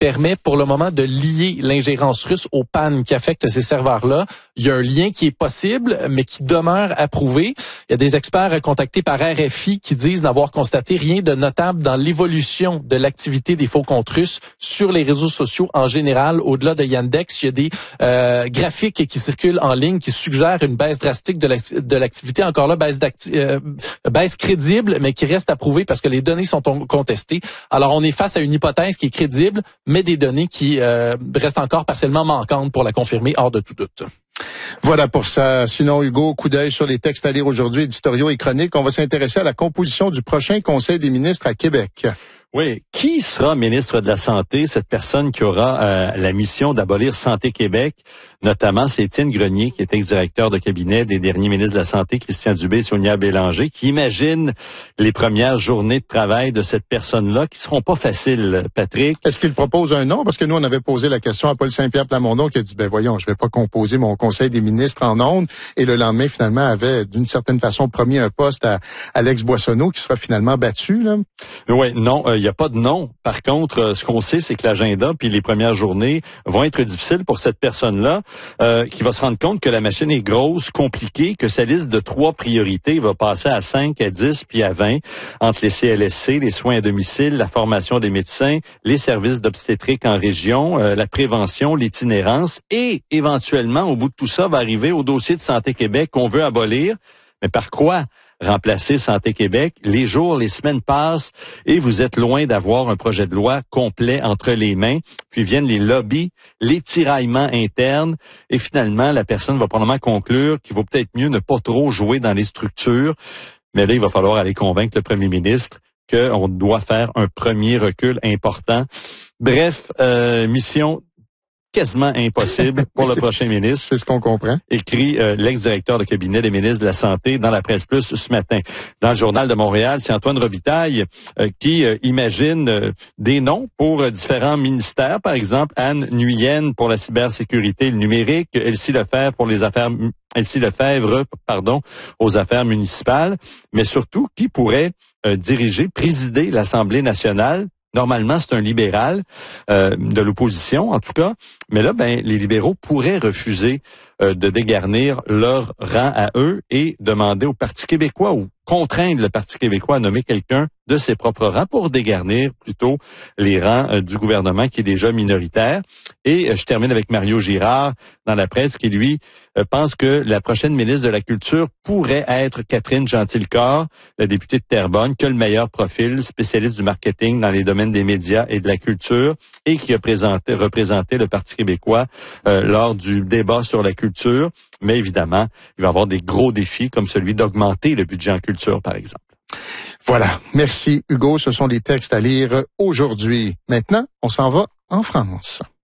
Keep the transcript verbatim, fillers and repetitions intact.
permet pour le moment de lier l'ingérence russe aux pannes qui affectent ces serveurs-là. Il y a un lien qui est possible, mais qui demeure à prouver. Il y a des experts contactés par R F I qui disent n'avoir constaté rien de notable dans l'évolution de l'activité des faux comptes russes sur les réseaux sociaux en général. Au-delà de Yandex, il y a des euh, graphiques qui circulent en ligne qui suggèrent une baisse drastique de, l'ac- de l'activité. Encore là, baisse, euh, baisse crédible, mais qui reste à prouver parce que les données sont contestées. Alors, on est face à une hypothèse qui est crédible, mais des données qui euh, restent encore partiellement manquantes pour la confirmer, hors de tout doute. Voilà pour ça. Sinon, Hugo, coup d'œil sur les textes à lire aujourd'hui, éditoriaux et chroniques. On va s'intéresser à la composition du prochain Conseil des ministres à Québec. Oui. Qui sera ministre de la Santé? Cette personne qui aura euh, la mission d'abolir Santé Québec, notamment, c'est Étienne Grenier, qui est ex-directeur de cabinet des derniers ministres de la Santé, Christian Dubé et Sonia Bélanger, qui imagine les premières journées de travail de cette personne-là, qui seront pas faciles, Patrick. Est-ce qu'il propose un nom? Parce que nous, on avait posé la question à Paul Saint-Pierre Plamondon, qui a dit, ben voyons, je vais pas composer mon Conseil des ministres en ondes. Et le lendemain, finalement, avait d'une certaine façon promis un poste à Alex Boissonneau, qui sera finalement battu, là. Oui, non, il euh, n'y a pas de nom. Par contre, euh, ce qu'on sait, c'est que l'agenda puis les premières journées vont être difficiles pour cette personne-là, euh, qui va se rendre compte que la machine est grosse, compliquée, que sa liste de trois priorités va passer à cinq, à dix, puis à vingt, entre les C L S C, les soins à domicile, la formation des médecins, les services d'obstétrique en région, euh, la prévention, l'itinérance, et éventuellement, au bout de tout ça, va arriver au dossier de Santé Québec qu'on veut abolir. Mais par quoi remplacer Santé Québec? Les jours, les semaines passent et vous êtes loin d'avoir un projet de loi complet entre les mains. Puis viennent les lobbies, les tiraillements internes et finalement, la personne va probablement conclure qu'il vaut peut-être mieux ne pas trop jouer dans les structures. Mais là, il va falloir aller convaincre le premier ministre qu'on doit faire un premier recul important. Bref, euh, mission quasiment impossible pour le prochain ministre. C'est ce qu'on comprend. Écrit euh, l'ex-directeur de cabinet des ministres de la Santé dans la Presse Plus ce matin. Dans le Journal de Montréal, c'est Antoine Robitaille euh, qui euh, imagine euh, des noms pour euh, différents ministères. Par exemple, Anne Nuyen pour la cybersécurité et le numérique, Elsie Lefebvre pour les affaires Elsie Lefebvre, pardon, aux affaires municipales, mais surtout qui pourrait euh, diriger, présider l'Assemblée nationale. Normalement, c'est un libéral euh, de l'opposition, en tout cas. Mais là, ben, les libéraux pourraient refuser euh, de dégarnir leur rang à eux et demander au Parti québécois ou contraindre le Parti québécois à nommer quelqu'un de ses propres rangs pour dégarnir plutôt les rangs euh, du gouvernement qui est déjà minoritaire. Et euh, je termine avec Mario Girard dans la presse qui, lui, euh, pense que la prochaine ministre de la Culture pourrait être Catherine Gentilcore, la députée de Terrebonne, qui a le meilleur profil, spécialiste du marketing dans les domaines des médias et de la culture et qui a présenté, représenté le Parti québécois euh, lors du débat sur la culture. Mais évidemment, il va y avoir des gros défis comme celui d'augmenter le budget en culture, par exemple. Voilà. Merci, Hugo. Ce sont les textes à lire aujourd'hui. Maintenant, on s'en va en France.